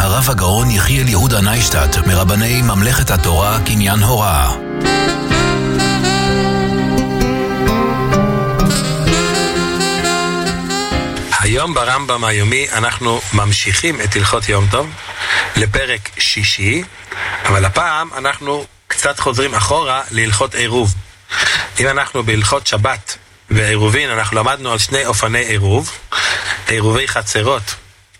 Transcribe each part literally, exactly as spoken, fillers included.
הרב הגאון יחיאל יהודה ניישטט, מרבני ממלכת התורה קניין הוראה. היום ברמב"ם היומי אנחנו ממשיכים את הלכות יום טוב לפרק שישי, אבל הפעם אנחנו קצת חוזרים אחורה להלכות עירוב. אם אנחנו בהלכות שבת ועירובין, אנחנו למדנו על שני אופני עירוב, עירובי חצרות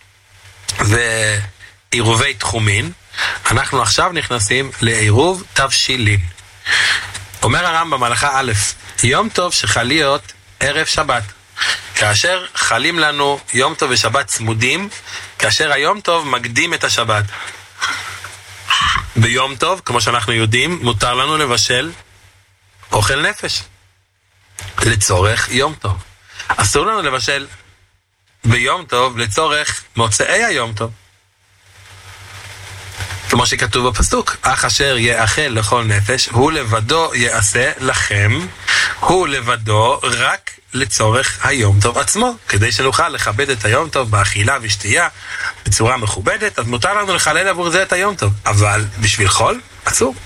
ועירובי תחומין. אנחנו עכשיו נכנסים לעירוב תבשילין. אומר הרמב"ם הלכה א', יום טוב שחל להיות ערב שבת. כאשר חלים לנו יום טוב ושבת צמודים, כאשר היום טוב מקדים את השבת. ביום טוב, כמו שאנחנו יודעים, מותר לנו לבשל אוכל נפש לצורך יום טוב. אסור לנו לבשל ביום טוב לצורך מוצאי היום טוב, כמו שכתוב בפסוק, אך אשר יאכל לכל נפש הוא לבדו יעשה לכם, הוא לבדו רק לצורך היום טוב עצמו, כדי שנוכל לכבד את היום טוב באכילה ושתייה בצורה מכובדת. אז מותר לנו לחלל עבור זה את היום טוב, אבל בשביל חול אסור.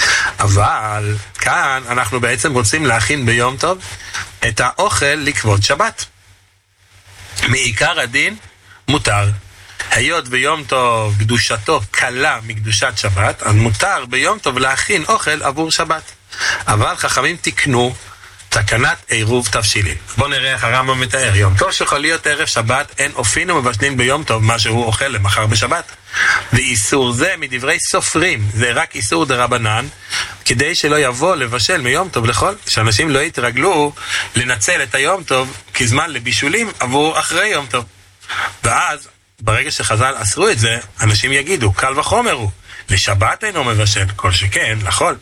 אבל כאן אנחנו בעצם רוצים להכין ביום טוב את האוכל לכבוד שבת. מעיקר הדין מותר, היות ביום טוב קדושתו קלה מקדושת שבת, אז מותר ביום טוב להכין אוכל עבור שבת. אבל חכמים תקנו תקנת עירוב תבשילין. בואו נראה איך הרמב"ם מתאר. יום טוב שיכול להיות ערב שבת, אין אופין ומבשלים ביום טוב מה שהוא אוכל למחר בשבת. ואיסור זה מדברי סופרים, זה רק איסור דרבנן, כדי שלא יבוא לבשל מיום טוב לחול, שאנשים לא יתרגלו לנצל את היום טוב כזמן לבישולים עבור אחרי יום טוב. ואז ברגע שחז"ל אסרו את זה, אנשים יגידו, קל וחומר הוא, לשבת אינו מבשל, כל שכן לחול.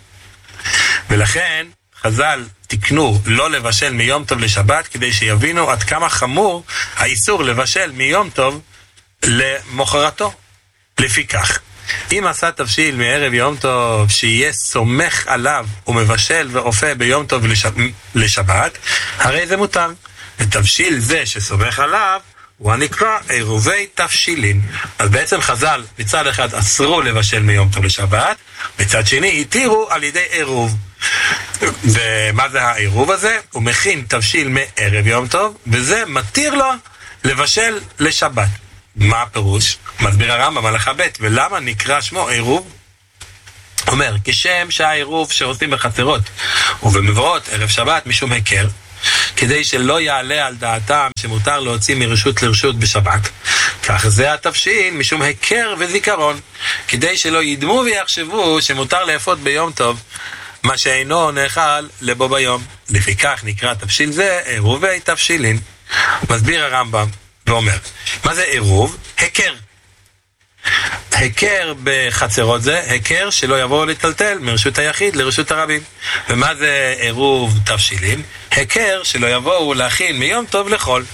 ולכן חז"ל תקנו לא לבשל מיום טוב לשבת, כדי שיבינו עד כמה חמור האיסור לבשל מיום טוב למחרתו. לפיכך, אם עשה תבשיל מערב יום טוב שיהיה סומך עליו ומבשל ואופה ביום טוב לשבת, הרי זה מותר. ותבשיל זה שסומך עליו הוא הנקרא עירובי תבשילין. אז בעצם חז"ל מצד אחד אסרו לבשל מיום טוב לשבת, מצד שני התירו על ידי עירוב. ומה זה העירוב הזה? הוא מכין תבשיל מערב יום טוב, וזה מתיר לו לבשל לשבת. מה הפירוש? מסביר הרמב"ם הלכה ב', ולמה נקרא שמו עירוב? אומר, כשם שהעירוב שעושים בחצרות ובמבואות ערב שבת משום היכר, כדי שלא יעלה על דעתם שמותר להוציא מרשות לרשות בשבת, כך זה התבשיל משום היכר וזיכרון, כדי שלא ידמו ויחשבו שמותר לאפות ביום טוב מה שאינו נאכל לבו ביום. לפיכך נקרא תבשיל זה עירובי תבשילין. מסביר הרמב"ם ואומר, מה זה עירוב? היכר. היכר בחצרות זה היכר שלא יבואו לטלטל מרשות היחיד לרשות הרבים. ומה זה עירוב תבשילין? היכר שלא יבואו להכין מיום טוב לחול.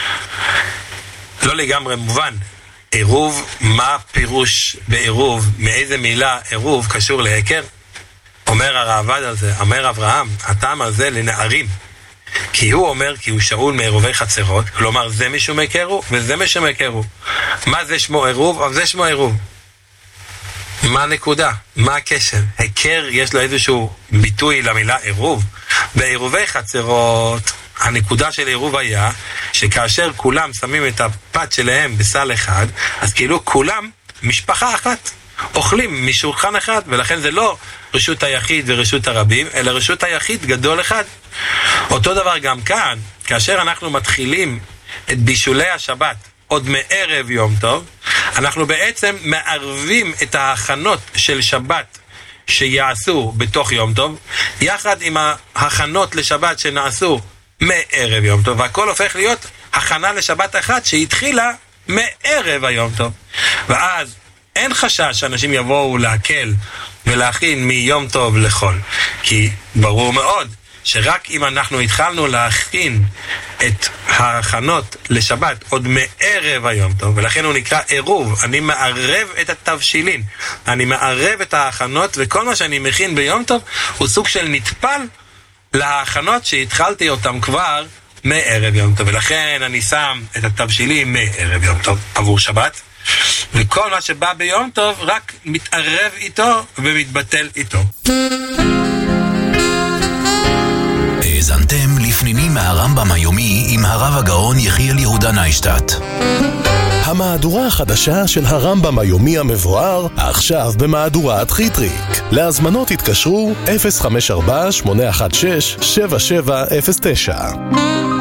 לא לגמרי מובן עירוב, מה פירוש בעירוב, מאיזה מילה עירוב קשור להיכר? אומר הרעב"ד על זה, אומר אברהם, הטעם הזה לנערים, כי הוא אומר כי הוא שאול מעירובי חצרות, כלומר זה משום היכרו וזה משום היכרו. מה זה שמו עירוב? אבל זה שמו עירוב. מה הנקודה? מה הקשר? היכר יש לו איזשהו ביטוי למילה עירוב. בעירובי חצרות הנקודה של עירוב היה שכאשר כולם שמים את הפת שלהם בסל אחד, אז כאילו כולם משפחה אחת אוכלים משולחן אחד, ולכן זה לא רשות היחיד ורשות הרבים, אלא רשות היחיד גדול אחד. אותו דבר גם כאן, כאשר אנחנו מתחילים את בישולי השבת עוד מערב יום טוב, אנחנו בעצם מערבים את ההכנות של שבת שיעשו בתוך יום טוב, יחד עם ההכנות לשבת שנעשו מערב יום טוב, והכל הופך להיות הכנה לשבת אחת שהתחילה מערב היום טוב. ואז אין חשש שאנשים יבואו להקל ולהכין מיום טוב לחול, כי ברור מאוד שרק אם אנחנו התחלנו להכין את ההכנות לשבת עוד מערב היום טוב, ולכן הוא נקרא עירוב, אני מערב את התבשילין, אני מערב את ההכנות, וכל מה שאני מכין ביום טוב הוא סוג של נטפל להכנות שהתחלתי אותם כבר מערב יום טוב, ולכן אני שם את התבשילים מערב יום טוב עבור שבת, וכל מה שבא ביום טוב רק מתערב איתו ומתבטל איתו. האזנתם לפנינים מהרמב"ם היומי עם הרב הגאון יחיאל יהודה ניישטט. המהדורה החדשה של הרמב"ם היומי המבואר, עכשיו במהדורת חיטריק. להזמנות התקשרו אפס חמש ארבע שמונה אחת שש שבע שבע אפס תשע.